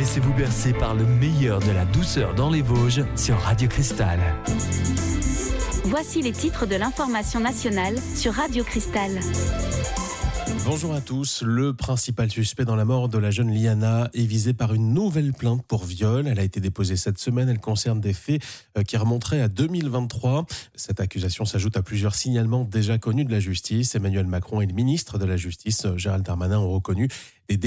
Laissez-vous bercer par le meilleur de la douceur dans les Vosges sur Radio Cristal. Voici les titres de l'information nationale sur Radio Cristal. Bonjour à tous. Le principal suspect dans la mort de la jeune Liana est visé par une nouvelle plainte pour viol. Elle a été déposée cette semaine. Elle concerne des faits qui remonteraient à 2023. Cette accusation s'ajoute à plusieurs signalements déjà connus de la justice. Emmanuel Macron et le ministre de la Justice, Gérald Darmanin, ont reconnu des